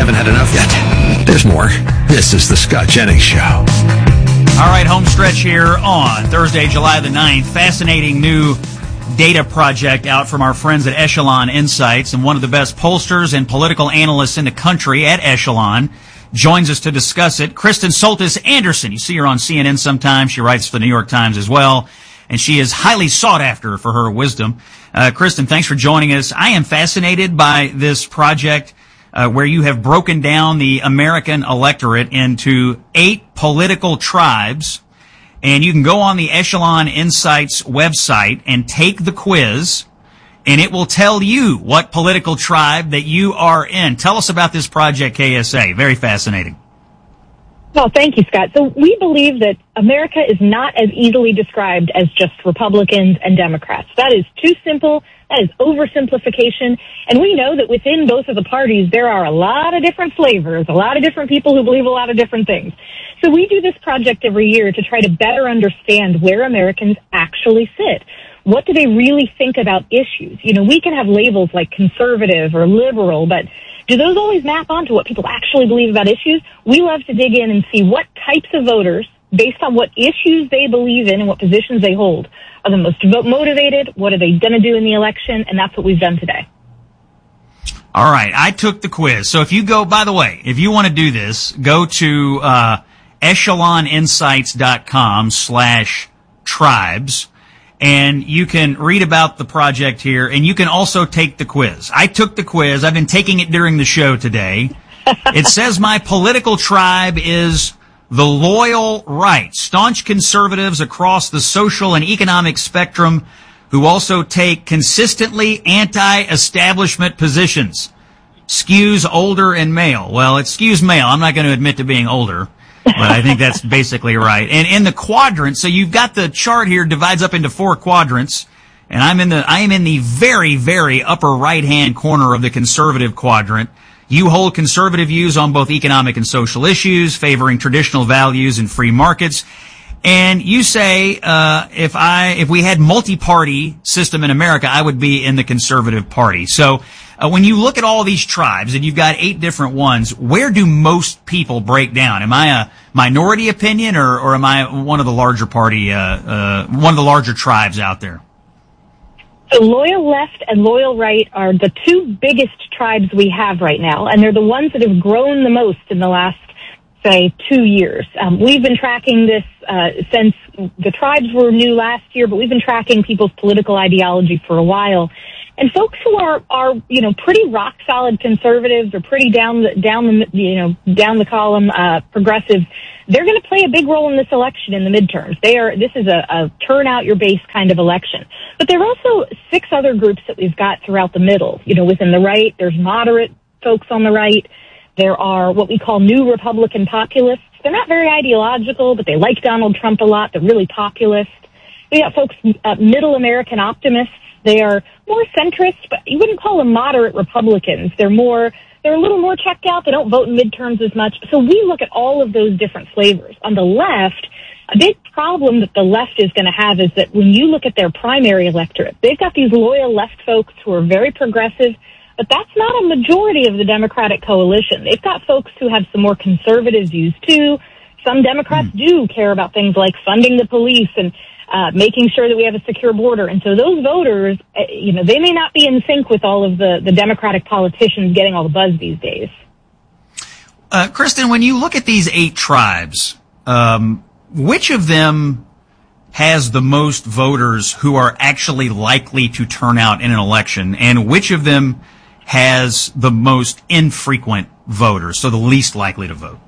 haven't had enough yet. There's more. This is the Scott Jennings Show. All right, home stretch here on Thursday, July the 9th. Fascinating new data project out from our friends at Echelon Insights, and one of the best pollsters and political analysts in the country at Echelon joins us to discuss it. Kristen Soltis Anderson. You see her on CNN sometimes. She writes for the New York Times as well, and she is highly sought after for her wisdom. Kristen, thanks for joining us. I am fascinated by this project where you have broken down the American electorate into 8 political tribes, and you can go on the Echelon Insights website and take the quiz, and it will tell you what political tribe that you are in. Tell us about this project, KSA. Very fascinating. Well, thank you, Scott. So we believe that America is not as easily described as just Republicans and Democrats. That is too simple. That is oversimplification. And we know that within both of the parties, there are a lot of different flavors, a lot of different people who believe a lot of different things. So we do this project every year to try to better understand where Americans actually sit. What do they really think about issues? You know, we can have labels like conservative or liberal, but do those always map onto what people actually believe about issues? We love to dig in and see what types of voters, based on what issues they believe in and what positions they hold, are the most motivated, what are they going to do in the election, and that's what we've done today. All right, I took the quiz. So if you go, by the way, if you want to do this, go to echeloninsights.com/tribes, and you can read about the project here, and you can also take the quiz. I took the quiz. I've been taking it during the show today. It says my political tribe is the loyal right, staunch conservatives across the social and economic spectrum who also take consistently anti-establishment positions. Skews older and male. Well, it skews male. I'm not going to admit to being older, but I think that's basically right. And in the quadrant, so you've got the chart here divides up into 4 quadrants, and I am in the very, very upper right-hand corner of the conservative quadrant. You hold conservative views on both economic and social issues, favoring traditional values and free markets. And you say, if we had multi-party system in America, I would be in the conservative party. So, when you look at all these tribes, and you've got 8 different ones, where do most people break down? Am I a minority opinion, or am I one of the larger one of the larger tribes out there? So loyal left and loyal right are the 2 biggest tribes we have right now, and they're the ones that have grown the most in the last, say, 2 years. We've been tracking this since the tribes were new last year, but we've been tracking people's political ideology for a while. And folks who are pretty rock solid conservatives or pretty down the column progressives, they're going to play a big role in this election in the midterms. This is a turn out your base kind of election. But there are also 6 other groups that we've got throughout the middle. You know, within the right, there's moderate folks on the right. There are what we call new Republican populists. They're not very ideological, but they like Donald Trump a lot. They're really populist. We got folks, middle American optimists. They are more centrist, but you wouldn't call them moderate Republicans. They're a little more checked out. They don't vote in midterms as much. So we look at all of those different flavors. On the left, a big problem that the left is going to have is that when you look at their primary electorate, they've got these loyal left folks who are very progressive, but that's not a majority of the Democratic coalition. They've got folks who have some more conservative views too. Some Democrats do care about things like funding the police and making sure that we have a secure border. And so those voters, they may not be in sync with all of the Democratic politicians getting all the buzz these days. Kristen, when you look at these 8 tribes, which of them has the most voters who are actually likely to turn out in an election, and which of them has the most infrequent voters, so the least likely to vote?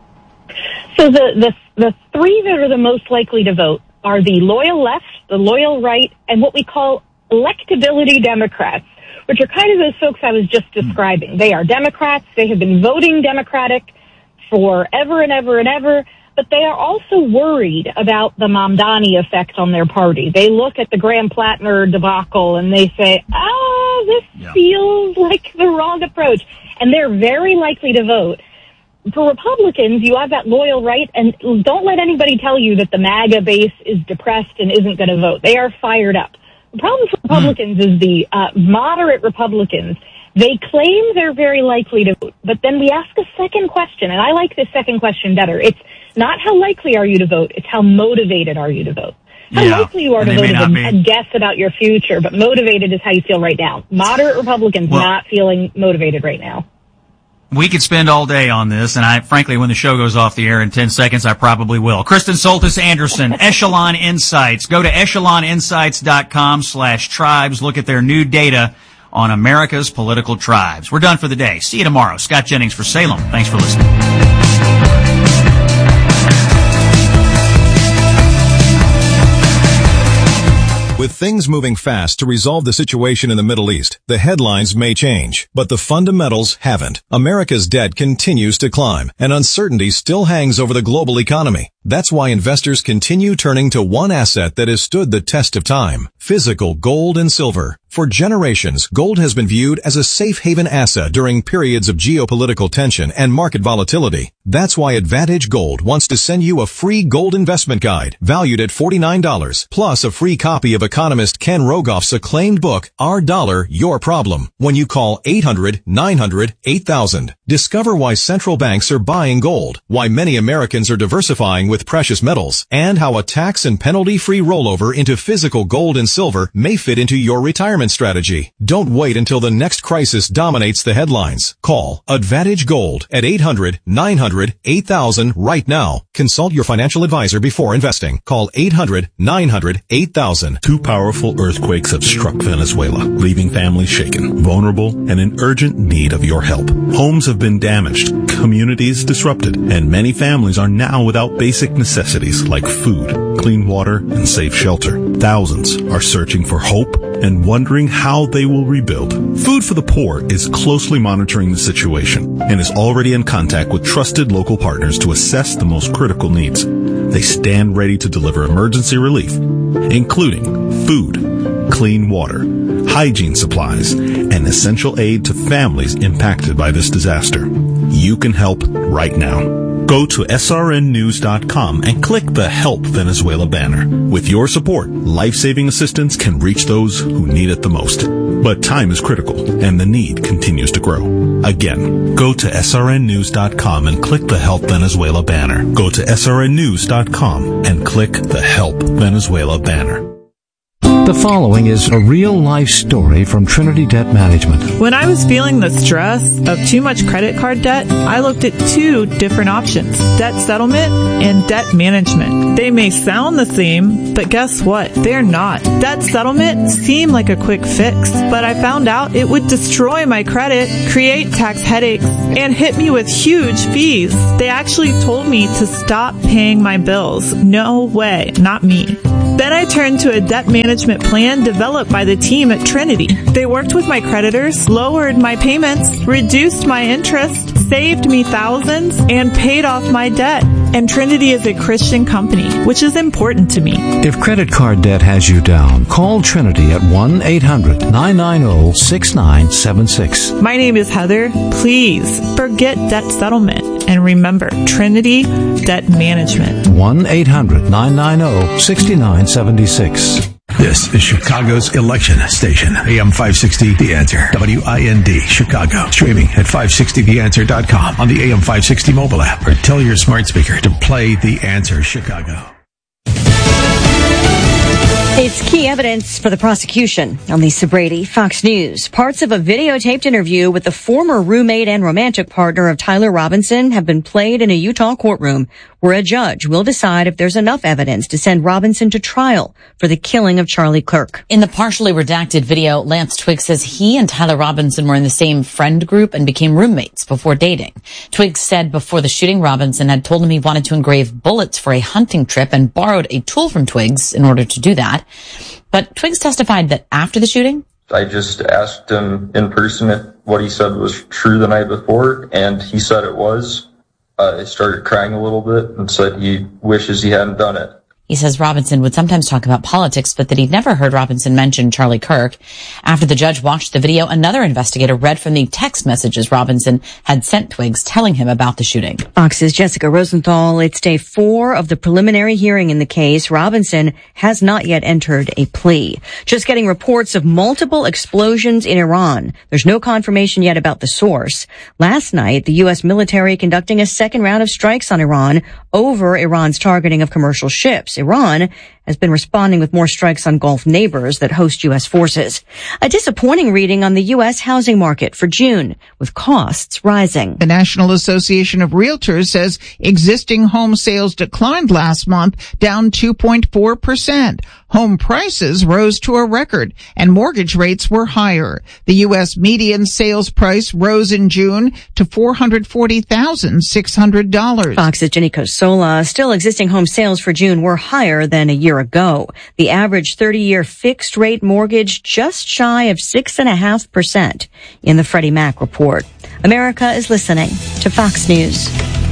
So the 3 that are the most likely to vote are the loyal left, the loyal right, and what we call electability Democrats, which are kind of those folks I was just describing. They are Democrats. They have been voting Democratic forever and ever and ever, but they are also worried about the Mamdani effect on their party. They look at the Graham-Plattner debacle and they say, this feels like the wrong approach. And they're very likely to vote. For Republicans, you have that loyal right, and don't let anybody tell you that the MAGA base is depressed and isn't going to vote. They are fired up. The problem for Republicans is the moderate Republicans. They claim they're very likely to vote, but then we ask a second question, and I like this second question better. It's not how likely are you to vote, it's how motivated are you to vote. How likely you are to vote is a guess about your future, but motivated is how you feel right now. Moderate Republicans not feeling motivated right now. We could spend all day on this, and frankly, when the show goes off the air in 10 seconds, I probably will. Kristen Soltis Anderson, Echelon Insights. Go to echeloninsights.com/tribes. Look at their new data on America's political tribes. We're done for the day. See you tomorrow. Scott Jennings for Salem. Thanks for listening. With things moving fast to resolve the situation in the Middle East, the headlines may change, but the fundamentals haven't. America's debt continues to climb, and uncertainty still hangs over the global economy. That's why investors continue turning to one asset that has stood the test of time: physical gold and silver. For generations, gold has been viewed as a safe haven asset during periods of geopolitical tension and market volatility. That's why Advantage Gold wants to send you a free gold investment guide valued at $49, plus a free copy of economist Ken Rogoff's acclaimed book, Our Dollar, Your Problem, when you call 800-900-8000. Discover why central banks are buying gold, why many Americans are diversifying with precious metals, and how a tax and penalty-free rollover into physical gold and silver may fit into your retirement strategy. Don't wait until the next crisis dominates the headlines. Call Advantage Gold at 800-900-8000 right now. Consult your financial advisor before investing. Call 800-900-8000. Two powerful earthquakes have struck Venezuela, leaving families shaken, vulnerable, and in urgent need of your help. Homes have been damaged, communities disrupted, and many families are now without basic necessities like food, clean water, and safe shelter. Thousands are searching for hope and wondering how they will rebuild. Food for the Poor is closely monitoring the situation and is already in contact with trusted local partners to assess the most critical needs. They stand ready to deliver emergency relief, including food, clean water, hygiene supplies, and essential aid to families impacted by this disaster. You can help right now. Go to srnnews.com and click the Help Venezuela banner. With your support, life-saving assistance can reach those who need it the most. But time is critical, and the need continues to grow. Again, go to srnnews.com and click the Help Venezuela banner. Go to srnnews.com and click the Help Venezuela banner. The following is a real-life story from Trinity Debt Management. When I was feeling the stress of too much credit card debt, I looked at two different options: debt settlement and debt management. They may sound the same, but guess what? They're not. Debt settlement seemed like a quick fix, but I found out it would destroy my credit, create tax headaches, and hit me with huge fees. They actually told me to stop paying my bills. No way, not me. Then I turned to a debt management plan developed by the team at Trinity. They worked with my creditors, lowered my payments, reduced my interest, saved me thousands, and paid off my debt. And Trinity is a Christian company, which is important to me. If credit card debt has you down, call Trinity at 1-800-990-6976. My name is Heather. Please forget debt settlement and remember Trinity Debt Management. 1-800-990-6976. This is Chicago's election station. AM 560 The Answer. WIND Chicago. Streaming at 560theanswer.com on the AM 560 mobile app, or tell your smart speaker to play The Answer Chicago. It's key evidence for the prosecution. I'm Lisa Brady, Fox News. Parts of a videotaped interview with the former roommate and romantic partner of Tyler Robinson have been played in a Utah courtroom where a judge will decide if there's enough evidence to send Robinson to trial for the killing of Charlie Kirk. In the partially redacted video, Lance Twiggs says he and Tyler Robinson were in the same friend group and became roommates before dating. Twiggs said before the shooting, Robinson had told him he wanted to engrave bullets for a hunting trip and borrowed a tool from Twiggs in order to do that. But Twiggs testified that after the shooting, I just asked him in person if what he said was true the night before, and he said it was. I started crying a little bit and said he wishes he hadn't done it. He says Robinson would sometimes talk about politics, but that he'd never heard Robinson mention Charlie Kirk. After the judge watched the video, another investigator read from the text messages Robinson had sent Twiggs telling him about the shooting. Fox's Jessica Rosenthal. It's day 4 of the preliminary hearing in the case. Robinson has not yet entered a plea. Just getting reports of multiple explosions in Iran. There's no confirmation yet about the source. Last night, the U.S. military conducting a second round of strikes on Iran over Iran's targeting of commercial ships. Iran has been responding with more strikes on Gulf neighbors that host U.S. forces. A disappointing reading on the U.S. housing market for June, with costs rising. The National Association of Realtors says existing home sales declined last month, down 2.4%. Home prices rose to a record, and mortgage rates were higher. The U.S. median sales price rose in June to $440,600. Fox's Jenny Cosola. Still, existing home sales for June were higher than a year ago. The average 30-year fixed-rate mortgage just shy of 6.5% in the Freddie Mac report. America is listening to Fox News.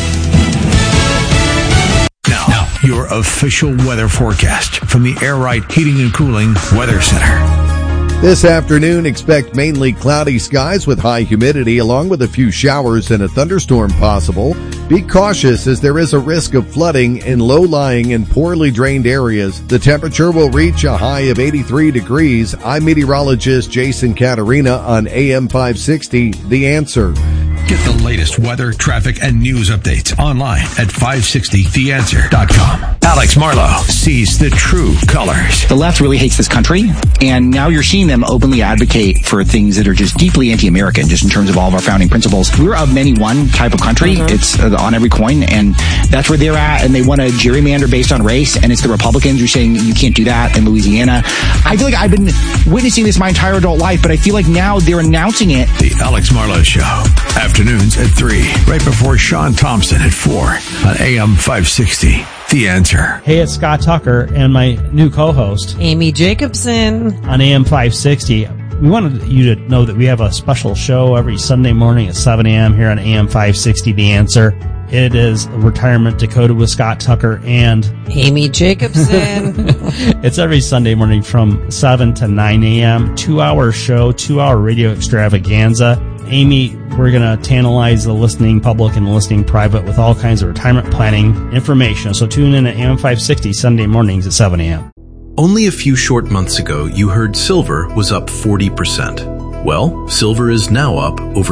Now, your official weather forecast from the Air Right Heating and Cooling Weather Center. This afternoon, expect mainly cloudy skies with high humidity along with a few showers and a thunderstorm possible. Be cautious as there is a risk of flooding in low-lying and poorly drained areas. The temperature will reach a high of 83 degrees. I'm meteorologist Jason Caterina on AM 560, The Answer. Get the latest weather, traffic, and news updates online at 560theanswer.com. Alex Marlowe sees the true colors. The left really hates this country, and now you're seeing them openly advocate for things that are just deeply anti-American, just in terms of all of our founding principles. We're a many one type of country. It's on every coin, and that's where they're at, and they want to gerrymander based on race, and it's the Republicans who are saying you can't do that in Louisiana. I feel like I've been witnessing this my entire adult life, but I feel like now they're announcing it. The Alex Marlowe Show. Afternoons at 3, right before Sean Thompson at 4 on AM 560. The Answer. Hey, it's Scott Tucker and my new co-host, Amy Jacobson, on AM 560. We wanted you to know that we have a special show every Sunday morning at 7 a.m. here on AM 560, The Answer. It is Retirement Dakota with Scott Tucker and Amy Jacobson. It's every Sunday morning from 7 to 9 a.m. 2-hour show, 2-hour radio extravaganza. Amy, we're going to tantalize the listening public and the listening private with all kinds of retirement planning information. So tune in at AM 560 Sunday mornings at 7 a.m. Only a few short months ago, you heard silver was up 40%. Well, silver is now up over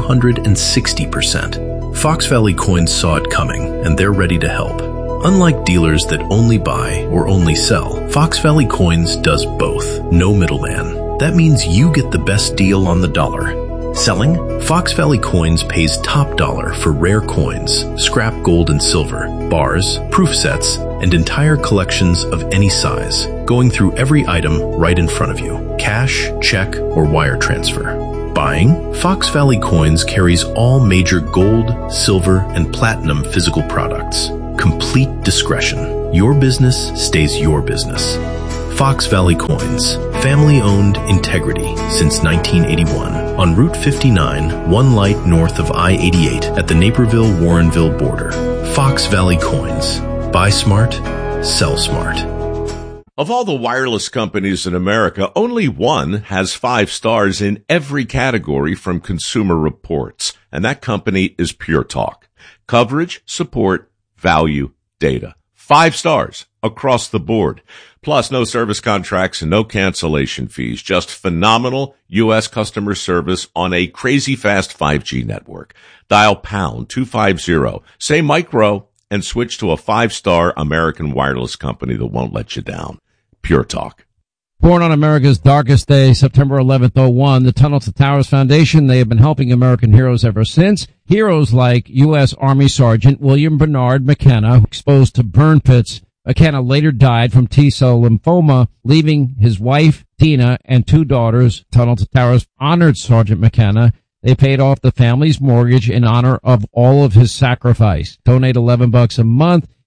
260%. Fox Valley Coins saw it coming, and they're ready to help. Unlike dealers that only buy or only sell, Fox Valley Coins does both. No middleman. That means you get the best deal on the dollar. Selling? Fox Valley Coins pays top dollar for rare coins, scrap gold and silver, bars, proof sets, and entire collections of any size, going through every item right in front of you. Cash, check, or wire transfer. Buying? Fox Valley Coins carries all major gold, silver, and platinum physical products. Complete discretion. Your business stays your business. Fox Valley Coins. Family-owned integrity since 1981. On Route 59, one light north of I-88 at the Naperville-Warrenville border. Fox Valley Coins. Buy smart, sell smart. Of all the wireless companies in America, only one has 5 stars in every category from Consumer Reports, and that company is Pure Talk. Coverage, support, value, data. 5 stars across the board. Plus, no service contracts and no cancellation fees. Just phenomenal U.S. customer service on a crazy fast 5G network. Dial pound 250, say micro, and switch to a 5-star American wireless company that won't let you down. Pure Talk. Born on America's darkest day, September 11th, 01, the Tunnel to Towers Foundation, they have been helping American heroes ever since. Heroes like U.S. Army Sergeant William Bernard McKenna, exposed to burn pits. McKenna later died from T-cell lymphoma, leaving his wife, Tina, and 2 daughters. Tunnel to Towers honored Sergeant McKenna. They paid off the family's mortgage in honor of all of his sacrifice. Donate $11 a month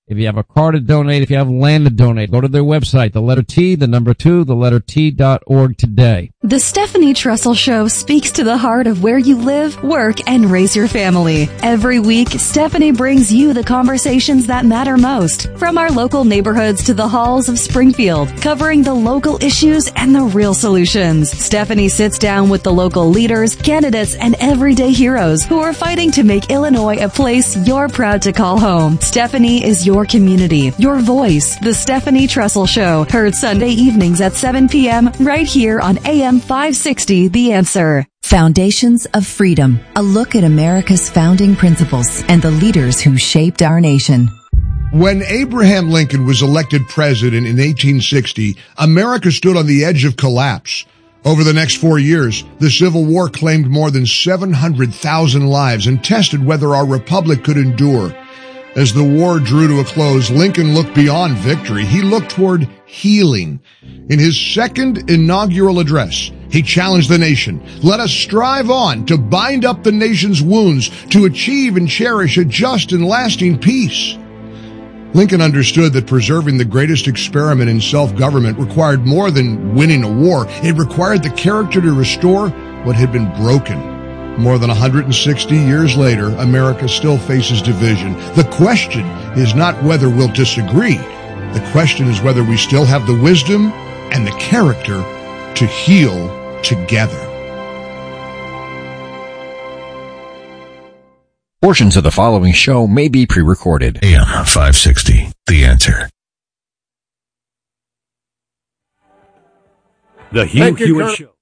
If you have a car to donate, if you have land to donate, go to their website, the letter T, the number 2, the letter T.org today. The Stephanie Trussell Show speaks to the heart of where you live, work, and raise your family. Every week, Stephanie brings you the conversations that matter most, from our local neighborhoods to the halls of Springfield, covering the local issues and the real solutions. Stephanie sits down with the local leaders, candidates, and everyday heroes who are fighting to make Illinois a place you're proud to call home. Stephanie is your community, your voice. The Stephanie Trussell Show, heard Sunday evenings at 7 p.m. right here on AM 560, The Answer. Foundations of Freedom, a look at America's founding principles and the leaders who shaped our nation. When Abraham Lincoln was elected president in 1860, America stood on the edge of collapse. Over the next 4 years, the Civil War claimed more than 700,000 lives and tested whether our republic could endure. As the war drew to a close, Lincoln looked beyond victory. He looked toward healing. In his second inaugural address, he challenged the nation. Let us strive on to bind up the nation's wounds, to achieve and cherish a just and lasting peace. Lincoln understood that preserving the greatest experiment in self-government required more than winning a war. It required the character to restore what had been broken. More than 160 years later, America still faces division. The question is not whether we'll disagree. The question is whether we still have the wisdom and the character to heal together. Portions of the following show may be pre-recorded. AM 560, The Answer. The Hugh Hewitt Show.